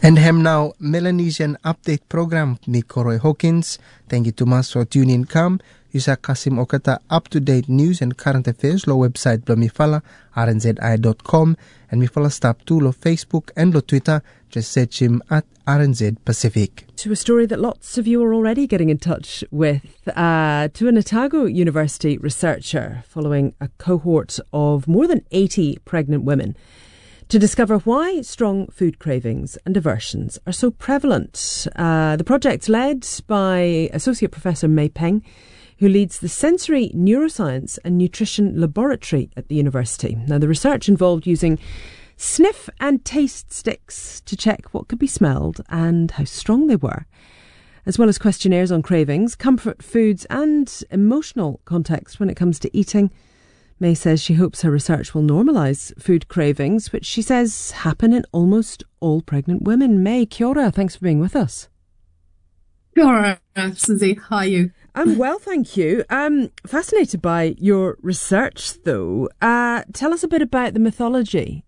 And hem now Melanesian update program ni Koroy Hawkins. Thank you to mas for tuning come. Yusa Kasim Okata up-to-date news and current affairs lo website lo mifala rnzi.com and mifala stop to lo Facebook and lo Twitter. Just search him at RNZ Pacific. To a story that lots of you are already getting in touch with, to an Otago University researcher following a cohort of more than 80 pregnant women to discover why strong food cravings and aversions are so prevalent. The project's led by Associate Professor Mei Peng, who leads the Sensory Neuroscience and Nutrition Laboratory at the university. Now, the research involved using sniff and taste sticks to check what could be smelled and how strong they were, as well as questionnaires on cravings, comfort foods and emotional context when it comes to eating. May says she hopes her research will normalise food cravings, which she says happen in almost all pregnant women. May, kia ora, thanks for being with us. Kia ora, Susie. How are you? I'm well, thank you. Fascinated by your research, though. Tell us a bit about the mythology.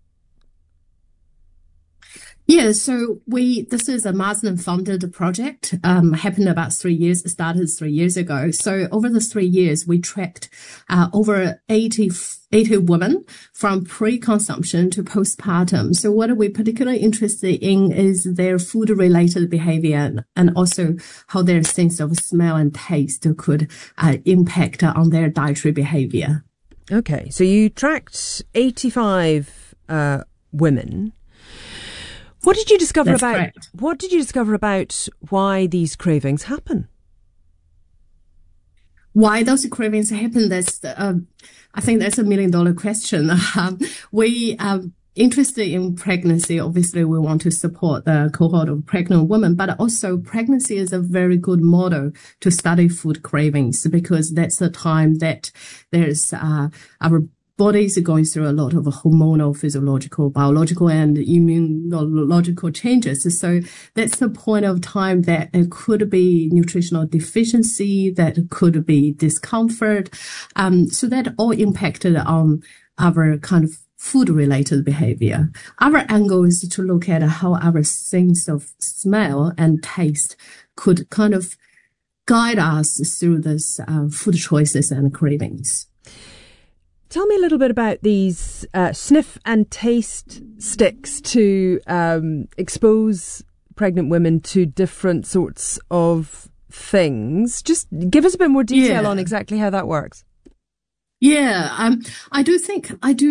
Yeah, so this is a Marsden-funded project, happened about 3 years, started 3 years ago. So over the 3 years, we tracked, over 80 women from pre-consumption to postpartum. So what we're particularly interested in is their food-related behavior and also how their sense of smell and taste could, impact on their dietary behavior. Okay, so you tracked 85, women. What did you discover That's about? correct. What did you discover about why these cravings happen? Why those cravings happen? I think that's $1 million question. We interested in pregnancy. Obviously, we want to support the cohort of pregnant women, but also pregnancy is a very good model to study food cravings because that's the time that there's our bodies are going through a lot of hormonal, physiological, biological, and immunological changes. So that's the point of time that it could be nutritional deficiency, that could be discomfort. So that all impacted on our kind of food-related behavior. Our angle is to look at how our sense of smell and taste could kind of guide us through this food choices and cravings. Tell me a little bit about these sniff and taste sticks to expose pregnant women to different sorts of things. Just give us a bit more detail on exactly how that works. Yeah, I do think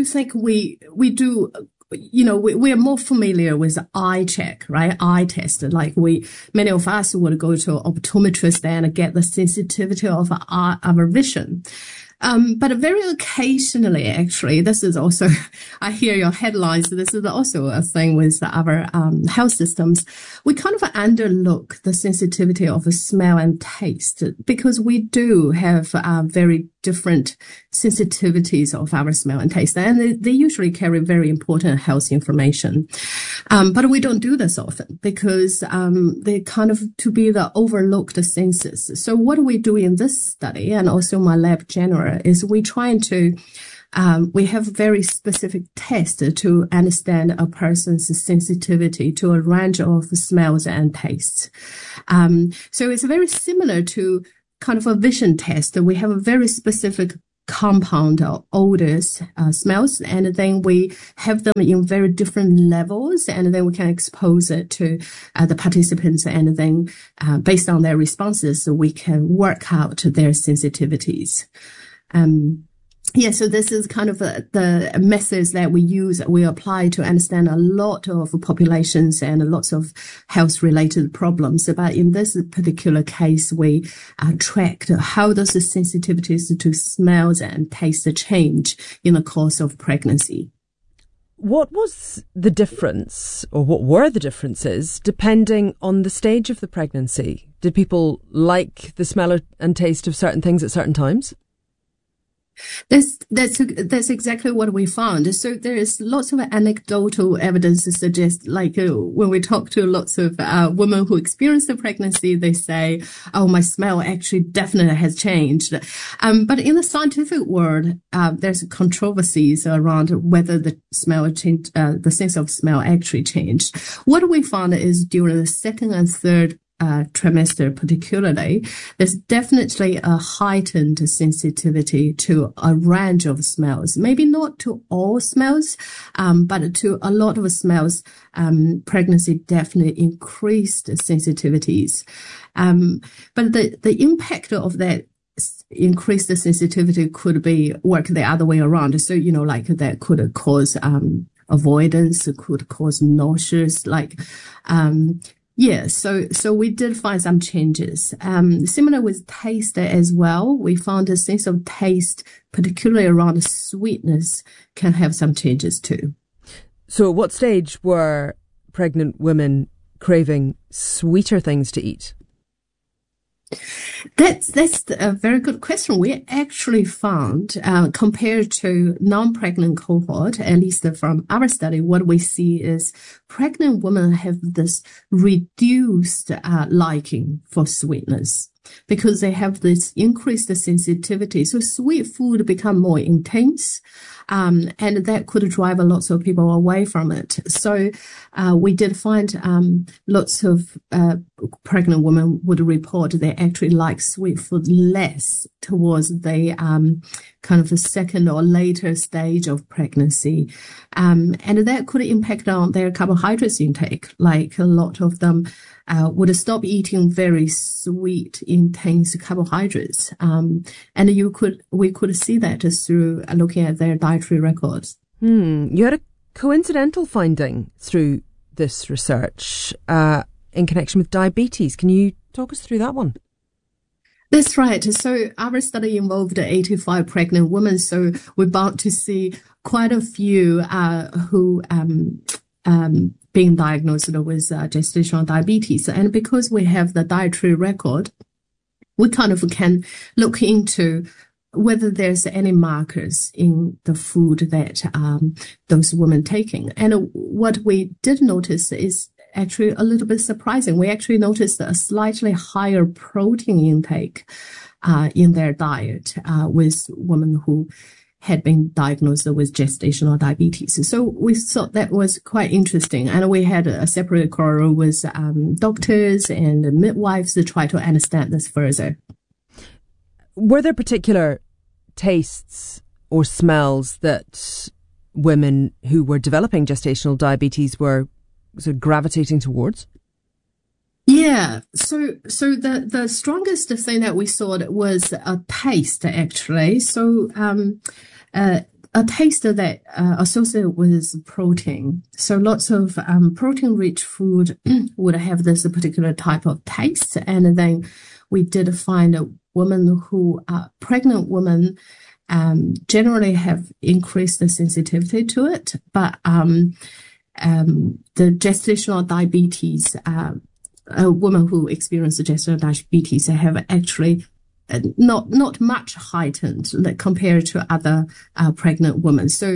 we do. You know, we are more familiar with eye check, right? Eye test. Like many of us would go to an optometrist and get the sensitivity of our vision. But very occasionally, actually, this is also, I hear your headlines. This is also a thing with our health systems. We kind of underlook the sensitivity of smell and taste because we do have very different sensitivities of our smell and taste, and they usually carry very important health information. But we don't do this often because they kind of to be the overlooked senses. So what we do in this study, and also my lab general, is we trying to we have very specific tests to understand a person's sensitivity to a range of smells and tastes. So it's very similar to kind of a vision test. We have a very specific compound odors, smells, and then we have them in very different levels, and then we can expose it to the participants, and then based on their responses, we can work out their sensitivities. So this is kind of the methods that we apply to understand a lot of populations and lots of health-related problems. But in this particular case, we tracked how does the sensitivities to smells and taste change in the course of pregnancy. What was the difference, or what were the differences, depending on the stage of the pregnancy? Did people like the smell and taste of certain things at certain times? That's exactly what we found. So there is lots of anecdotal evidence to suggest, like when we talk to lots of women who experience the pregnancy, they say, "Oh, my smell actually definitely has changed." But in the scientific world, there's controversies around whether the smell changed, the sense of smell actually changed. What we found is during the second and third trimester particularly, there's definitely a heightened sensitivity to a range of smells. Maybe not to all smells, but to a lot of smells. Pregnancy definitely increased sensitivities. But the impact of that increased sensitivity could be work the other way around. So, like that could cause avoidance, could cause nausea, yeah, so we did find some changes. Similar with taste as well. We found a sense of taste, particularly around sweetness, can have some changes too. So at what stage were pregnant women craving sweeter things to eat? That's a very good question. We actually found, compared to non-pregnant cohort, at least from our study, what we see is pregnant women have this reduced liking for sweetness because they have this increased sensitivity. So sweet food become more intense. And that could drive lots of people away from it. So we did find lots of pregnant women would report they actually like sweet food less towards the kind of the second or later stage of pregnancy. And that could impact on their carbohydrates intake. Like a lot of them would stop eating very sweet, intense carbohydrates. And we could see that just through looking at their dietary records. You had a coincidental finding through this research in connection with diabetes. Can you talk us through that one? That's right. So our study involved 85 pregnant women. So we're about to see quite a few who being diagnosed with gestational diabetes. And because we have the dietary record, we kind of can look into whether there's any markers in the food that those women taking. And what we did notice is actually a little bit surprising. We actually noticed a slightly higher protein intake in their diet with women who had been diagnosed with gestational diabetes. So we thought that was quite interesting. And we had a separate call with doctors and midwives to try to understand this further. Were there particular tastes or smells that women who were developing gestational diabetes were sort of gravitating towards? Yeah, so the strongest thing that we saw was a taste, actually. So a taste that associated with protein. So lots of protein-rich food would have this particular type of taste. And then we did find a woman who, pregnant women, generally have increased the sensitivity to it. But the gestational diabetes, a woman who experienced gestational diabetes have actually not much heightened compared to other pregnant women. So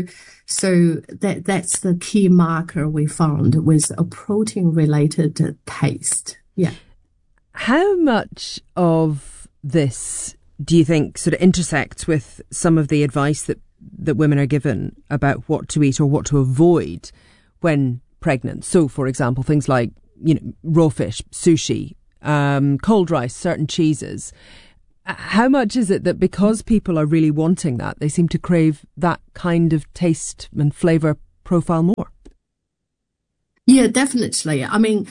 that's the key marker we found with a protein-related taste. Yeah. How much of this do you think sort of intersects with some of the advice that women are given about what to eat or what to avoid when pregnant? So, for example, things like, raw fish, sushi, cold rice, certain cheeses. How much is it that because people are really wanting that, they seem to crave that kind of taste and flavour profile more? Yeah, definitely. I mean,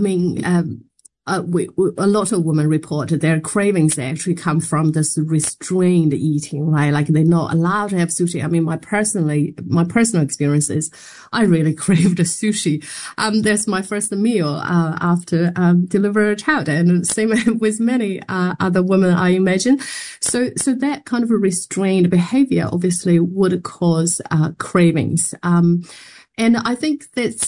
a lot of women report that their cravings actually come from this restrained eating, right? Like they're not allowed to have sushi. I mean, my personal experience is I really craved a sushi. That's my first meal, after, deliver a child, and same with many, other women, I imagine. So that kind of a restrained behavior obviously would cause, cravings. And I think that's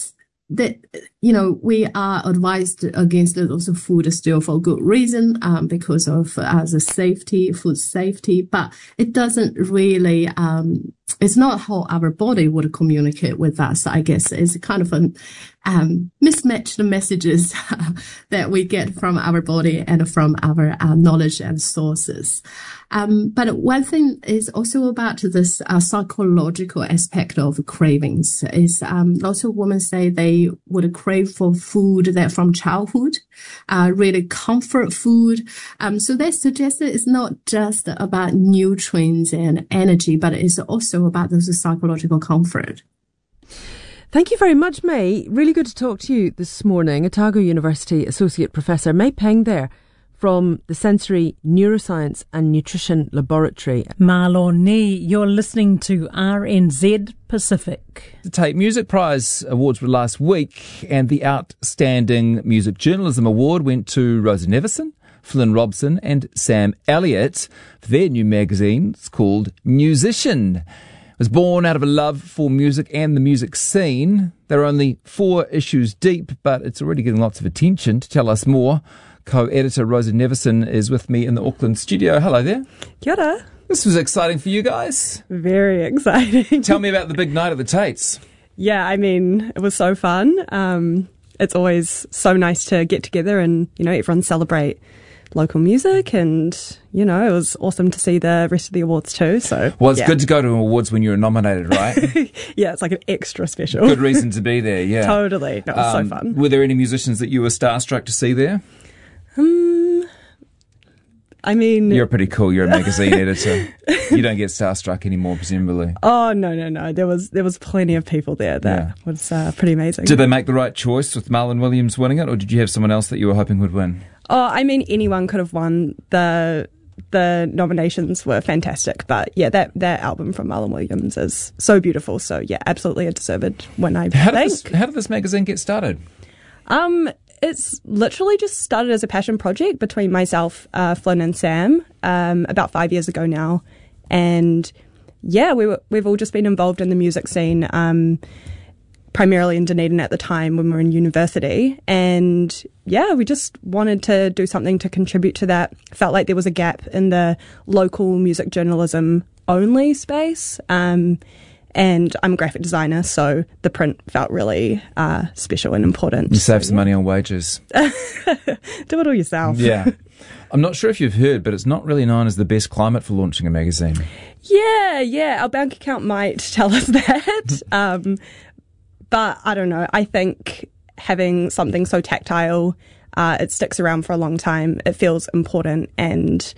that, we are advised against those food still for good reason, because of the safety, food safety, but it doesn't really, it's not how our body would communicate with us. I guess it's kind of a mismatched messages that we get from our body and from our knowledge and sources. But one thing is also about this psychological aspect of cravings is lots of women say they would crave for food that from childhood, really comfort food. So they suggest that it's not just about nutrients and energy, but it's also about those psychological comfort. Thank you very much, May. Really good to talk to you this morning. Otago University Associate Professor May Peng there from the Sensory Neuroscience and Nutrition Laboratory. Marlo Ni, you're listening to RNZ Pacific. The Tate Music Prize awards were last week, and the Outstanding Music Journalism Award went to Rosa Neveson, Flynn Robson and Sam Elliott for their new magazine. It's called Musician. It was born out of a love for music and the music scene. There are only 4 issues deep, but it's already getting lots of attention. To tell us more, co-editor Rosa Neveson is with me in the Auckland studio. Hello there. Kia ora. This was exciting for you guys. Very exciting. Tell me about the big night at the Tates. Yeah, I mean, it was so fun. It's always so nice to get together and, everyone celebrate local music, and it was awesome to see the rest of the awards too. So it's good to go to awards when you're nominated, right? Yeah, it's like an extra special. Good reason to be there. Yeah, totally. That was so fun. Were there any musicians that you were starstruck to see there? I mean, you're pretty cool. You're a magazine editor. You don't get starstruck anymore, presumably. Oh no. There was plenty of people there that was pretty amazing. Did they make the right choice with Marlon Williams winning it, or did you have someone else that you were hoping would win? Oh, I mean, anyone could have won. The nominations were fantastic, but yeah, that album from Marlon Williams is so beautiful. So yeah, absolutely a deserved win, I think. How did this magazine get started? It's literally just started as a passion project between myself, Flynn and Sam, about 5 years ago now. And yeah, we've all just been involved in the music scene, primarily in Dunedin at the time when we were in university. And yeah, we just wanted to do something to contribute to that. Felt like there was a gap in the local music journalism only space. And I'm a graphic designer, so the print felt really special and important. You save some money on wages. Do it all yourself. Yeah. I'm not sure if you've heard, but it's not really known as the best climate for launching a magazine. Yeah. Our bank account might tell us that. But I don't know. I think having something so tactile, it sticks around for a long time. It feels important. And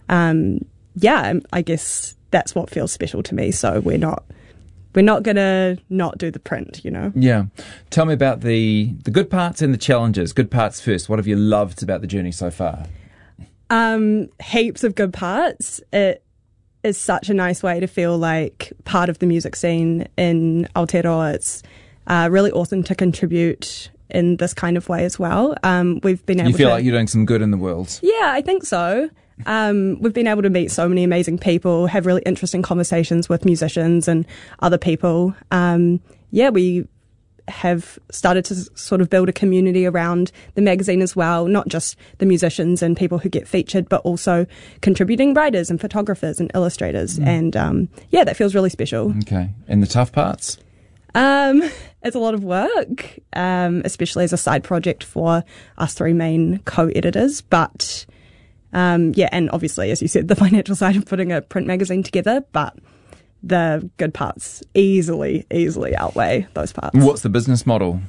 I guess that's what feels special to me. So we're not going to not do the print, Yeah. Tell me about the good parts and the challenges. Good parts first. What have you loved about the journey so far? Heaps of good parts. It is such a nice way to feel like part of the music scene in Aotearoa. It's really awesome to contribute in this kind of way as well. We've been able to... You feel like you're doing some good in the world? Yeah, I think so. We've been able to meet so many amazing people, have really interesting conversations with musicians and other people. We have started to sort of build a community around the magazine as well, not just the musicians and people who get featured, but also contributing writers and photographers and illustrators. And that feels really special. Okay. And the tough parts? It's a lot of work, especially as a side project for us 3 main co-editors. But and obviously, as you said, the financial side of putting a print magazine together, but the good parts easily outweigh those parts. What's the business model?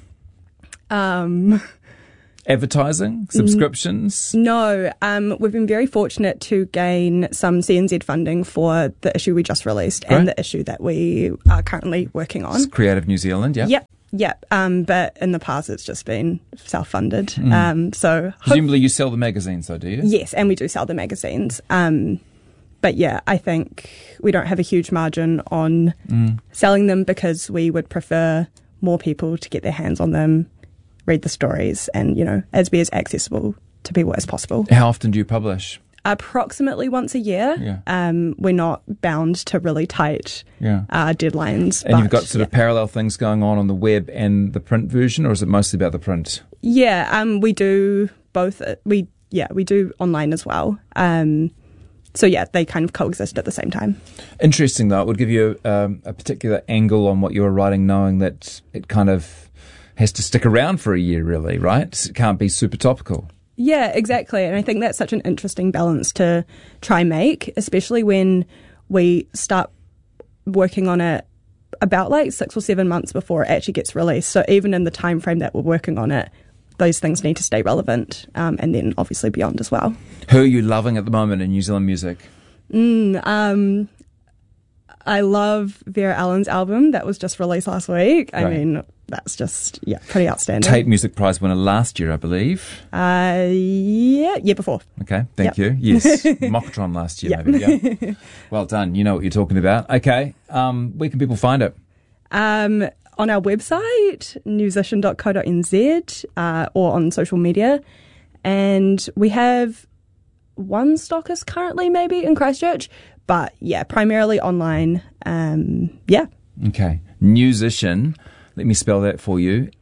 Advertising? Subscriptions? No. We've been very fortunate to gain some CNZ funding for the issue we just released and the issue that we are currently working on. It's Creative New Zealand, yeah? Yep. But in the past, it's just been self-funded. So presumably you sell the magazines, though, do you? Yes, and we do sell the magazines. But yeah, I think we don't have a huge margin on selling them because we would prefer more people to get their hands on them, read the stories, and, be as accessible to people as possible. How often do you publish? approximately once a year. Yeah. We're not bound to really tight deadlines. And you've got sort of parallel things going on the web and the print version, or is it mostly about the print? Yeah, we do both. We do online as well. So yeah, they kind of coexist at the same time. Interesting, though. It would give you a particular angle on what you were writing, knowing that it kind of has to stick around for a year, really, right? It can't be super topical. Yeah, exactly. And I think that's such an interesting balance to try and make, especially when we start working on it about like 6 or 7 months before it actually gets released. So even in the time frame that we're working on it, those things need to stay relevant, and then obviously beyond as well. Who are you loving at the moment in New Zealand music? I love Vera Allen's album that was just released last week. Right. I mean, that's just, pretty outstanding. Tate Music Prize winner last year, I believe. Year before. Okay, thank you. Yes, Mockatron last year, maybe. Yeah. Well done. You know what you're talking about. Okay, where can people find it? On our website, musician.co.nz, or on social media. And we have one stockist currently, maybe, in Christchurch. But, primarily online. Okay. Musician. Let me spell that for you.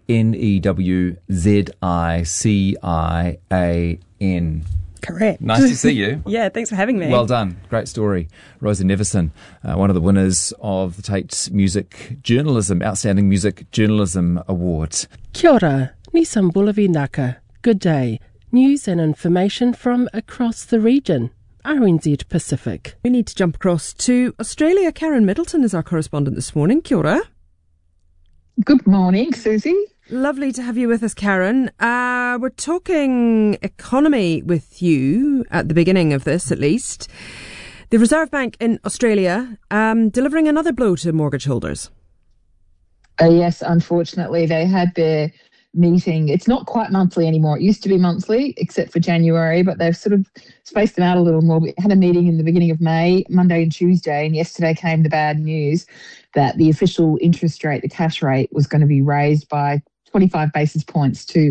Newzician. Correct. Nice to see you. Yeah, thanks for having me. Well done. Great story. Rosie Neverson, one of the winners of the Tate Outstanding Music Journalism Award. Kia ora, Nisam Bulavi Naka. Good day. News and information from across the region. RNZ Pacific. We need to jump across to Australia. Karen Middleton is our correspondent this morning. Kia ora. Good morning, Susie. Lovely to have you with us, Karen. We're talking economy with you at the beginning of this, at least. The Reserve Bank in Australia delivering another blow to mortgage holders. Yes, unfortunately, they had their meeting. It's not quite monthly anymore. It used to be monthly, except for January, but they've sort of spaced them out a little more. We had a meeting in the beginning of May, Monday and Tuesday, and yesterday came the bad news that the official interest rate, the cash rate, was going to be raised by 25 basis points to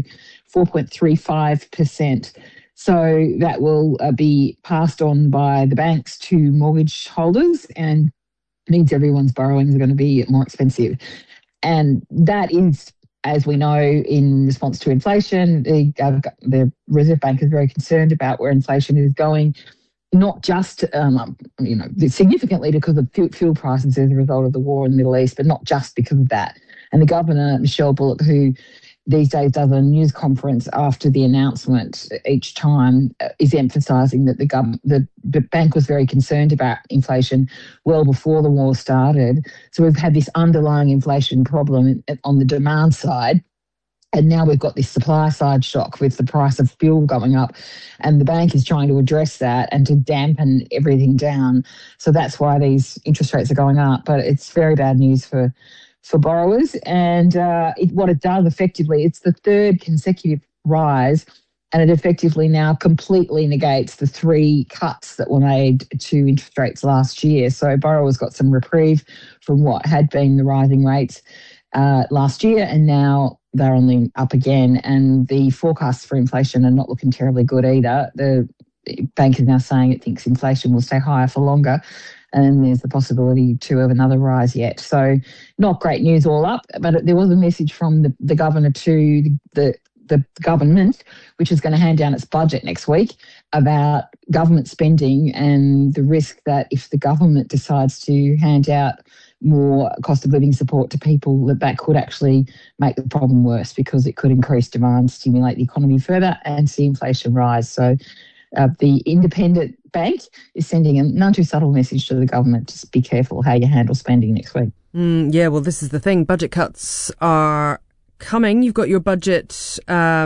4.35%. So that will be passed on by the banks to mortgage holders and means everyone's borrowings are going to be more expensive. And that is, as we know, in response to inflation. The Reserve Bank is very concerned about where inflation is going, not just, significantly because of fuel prices as a result of the war in the Middle East, but not just because of that. And the Governor, Michelle Bullock, who these days does a news conference after the announcement each time, is emphasising that the bank was very concerned about inflation well before the war started. So we've had this underlying inflation problem on the demand side. And now we've got this supply side shock with the price of fuel going up, and the bank is trying to address that and to dampen everything down. So that's why these interest rates are going up. But it's very bad news for borrowers. And what it does effectively, it's the third consecutive rise, and it effectively now completely negates the 3 cuts that were made to interest rates last year. So borrowers got some reprieve from what had been the rising rates last year, and now they're only up again. And the forecasts for inflation are not looking terribly good either. The bank is now saying it thinks inflation will stay higher for longer, and there's the possibility too of another rise yet. So not great news all up, but there was a message from the governor to the government, which is going to hand down its budget next week, about government spending and the risk that if the government decides to hand out more cost of living support to people, that could actually make the problem worse, because it could increase demand, stimulate the economy further, and see inflation rise. So the independent bank is sending a none too subtle message to the government: just be careful how you handle spending next week. Well, this is the thing. Budget cuts are coming. You've got your budget, just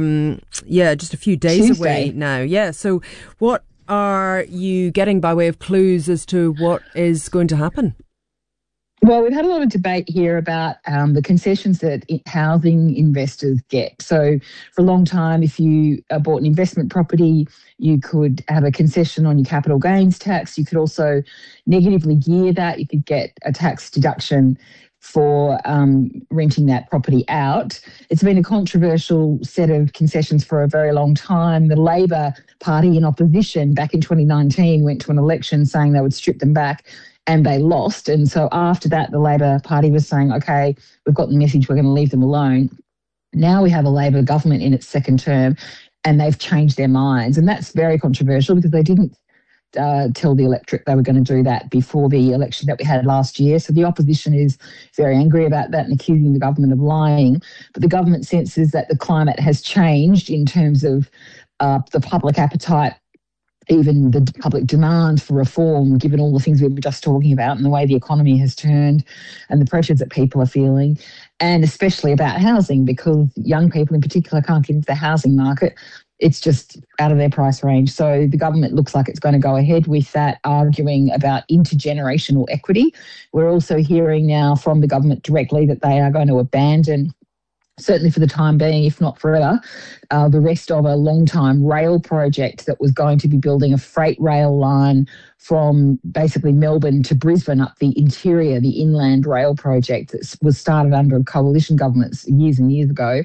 a few days Tuesday away now. Yeah. So what are you getting by way of clues as to what is going to happen? Well, we've had a lot of debate here about the concessions that housing investors get. So for a long time, if you bought an investment property, you could have a concession on your capital gains tax. You could also negatively gear that. You could get a tax deduction for renting that property out. It's been a controversial set of concessions for a very long time. The Labor Party in opposition back in 2019 went to an election saying they would strip them back, and they lost. And so after that, the Labor Party was saying, okay, we've got the message, we're going to leave them alone. Now we have a Labor government in its second term, and they've changed their minds. And that's very controversial because they didn't tell the electorate they were going to do that before the election that we had last year. So the opposition is very angry about that and accusing the government of lying. But the government senses that the climate has changed in terms of the public appetite, even the public demand for reform, given all the things we were just talking about and the way the economy has turned and the pressures that people are feeling, and especially about housing, because young people in particular can't get into the housing market. It's just out of their price range. So the government looks like it's going to go ahead with that, arguing about intergenerational equity. We're also hearing now from the government directly that they are going to abandon, certainly for the time being, if not forever, the rest of a long-time rail project that was going to be building a freight rail line from basically Melbourne to Brisbane up the interior, the inland rail project that was started under coalition governments years and years ago.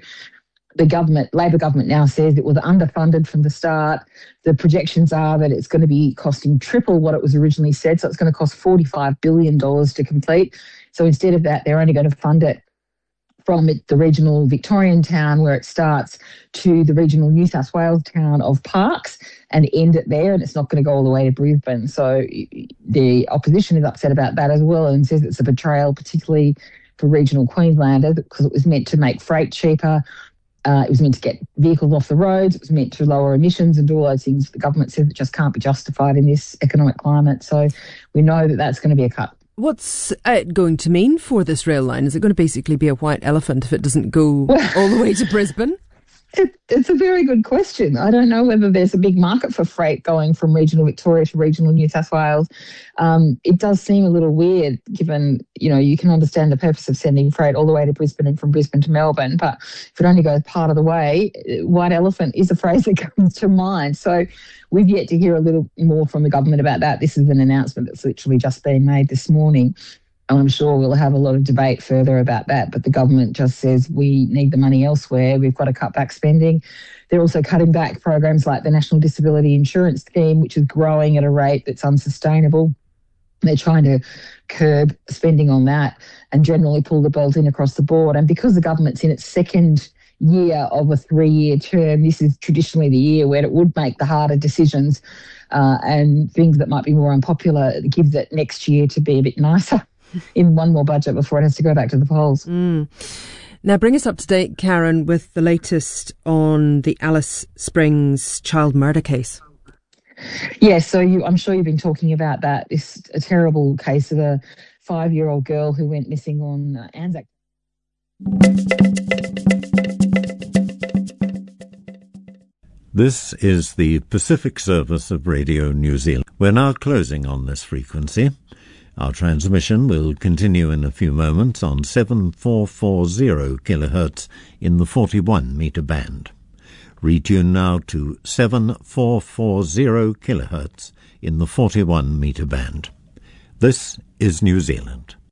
The Labor government now says it was underfunded from the start. The projections are that it's going to be costing triple what it was originally said. So it's going to cost $45 billion to complete. So instead of that, they're only going to fund it from the regional Victorian town where it starts to the regional New South Wales town of Parkes and end it there, and it's not going to go all the way to Brisbane. So the opposition is upset about that as well and says it's a betrayal, particularly for regional Queenslanders, because it was meant to make freight cheaper. It was meant to get vehicles off the roads. It was meant to lower emissions and do all those things. The government says it just can't be justified in this economic climate. So we know that that's going to be a cut. What's it going to mean for this rail line? Is it going to basically be a white elephant if it doesn't go all the way to Brisbane? It's a very good question. I don't know whether there's a big market for freight going from regional Victoria to regional New South Wales. It does seem a little weird given, you can understand the purpose of sending freight all the way to Brisbane and from Brisbane to Melbourne, but if it only goes part of the way, white elephant is a phrase that comes to mind. So we've yet to hear a little more from the government about that. This is an announcement that's literally just been made this morning. And I'm sure we'll have a lot of debate further about that. But the government just says we need the money elsewhere. We've got to cut back spending. They're also cutting back programs like the National Disability Insurance Scheme, which is growing at a rate that's unsustainable. They're trying to curb spending on that and generally pull the belt in across the board. And because the government's in its second year of a 3-year term, this is traditionally the year where it would make the harder decisions and things that might be more unpopular. It gives it next year to be a bit nicer in one more budget before it has to go back to the polls. Now bring us up to date, Karen, with the latest on the Alice Springs child murder case. Yes, so I'm sure you've been talking about that. It's a terrible case of a 5-year-old girl who went missing on Anzac. This is the Pacific service of Radio New Zealand. We're now closing on this frequency. Our transmission will continue in a few moments on 7440 kHz in the 41-metre band. Retune now to 7440 kHz in the 41-metre band. This is New Zealand.